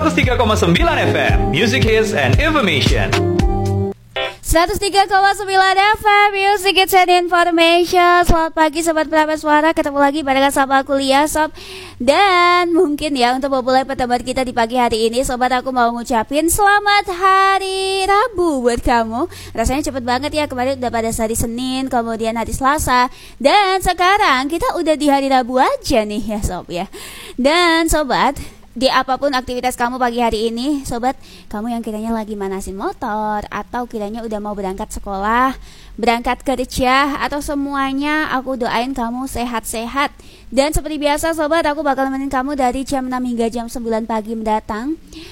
103,9 FM, Music Hits and Information. 103,9 FM Music Hits and Information. Selamat pagi Sobat Prameswara Suara. Ketemu lagi barengan sama kuliah Sob. Dan mungkin ya untuk memulai pertemuan kita di pagi hari ini, Sobat, aku mau ngucapin selamat hari Rabu buat kamu. Rasanya cepet banget ya, kemarin udah pada hari Senin, kemudian hari Selasa, dan sekarang kita udah di hari Rabu aja nih ya Sob ya. Dan Sobat, di apapun aktivitas kamu pagi hari ini, Sobat, kamu yang kiranya lagi manasin motor, atau kiranya udah mau berangkat sekolah, berangkat kerja, atau semuanya, aku doain kamu sehat-sehat. Dan seperti biasa Sobat, aku bakal nemenin kamu dari jam 6 hingga jam 9 pagi mendatang.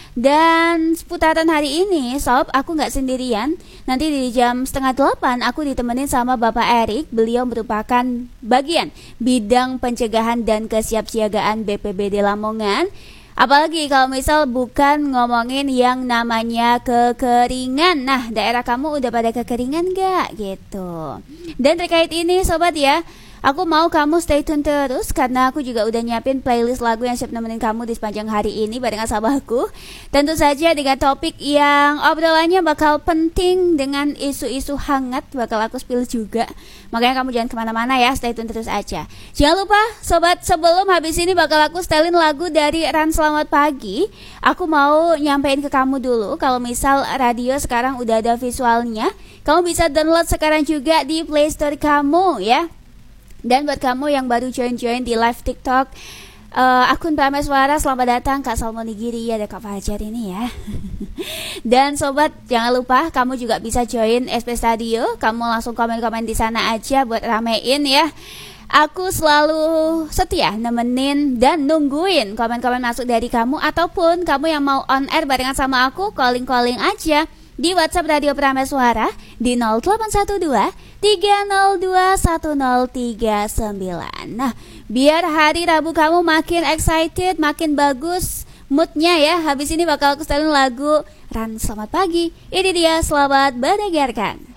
Dan seputaran hari ini Sob, aku gak sendirian. Nanti di jam setengah 8 aku ditemenin sama Bapak Erik. Beliau merupakan bagian bidang pencegahan dan kesiapsiagaan BPBD Lamongan. Apalagi kalau misal bukan ngomongin yang namanya kekeringan. Nah, daerah kamu udah pada kekeringan gak? Gitu. Dan terkait ini Sobat ya, aku mau kamu stay tune terus, karena aku juga udah nyiapin playlist lagu yang siap nemenin kamu di sepanjang hari ini barengan sama aku. Tentu saja dengan topik yang obrolannya bakal penting, dengan isu-isu hangat bakal aku spill juga. Makanya kamu jangan kemana-mana ya, stay tune terus aja. Jangan lupa Sobat, sebelum habis ini bakal aku setelin lagu dari Ran Selamat Pagi. Aku mau nyampein ke kamu dulu, kalau misal radio sekarang udah ada visualnya, kamu bisa download sekarang juga di Play Store kamu ya. Dan buat kamu yang baru join di live TikTok akun Prameswara, selamat datang Kak Salmonigiri, ada Kak Fajar ini ya. Dan Sobat, jangan lupa kamu juga bisa join SP Radio. Kamu langsung komen-komen di sana aja buat ramein ya. Aku selalu setia nemenin dan nungguin komen-komen masuk dari kamu, ataupun kamu yang mau on air barengan sama aku, calling-calling aja di WhatsApp Radio Prameswara di 0812 302 1039. Nah, biar hari Rabu kamu makin excited, makin bagus moodnya ya, habis ini bakal aku setelin lagu Ran Selamat Pagi. Ini dia, selamat mendengarkan.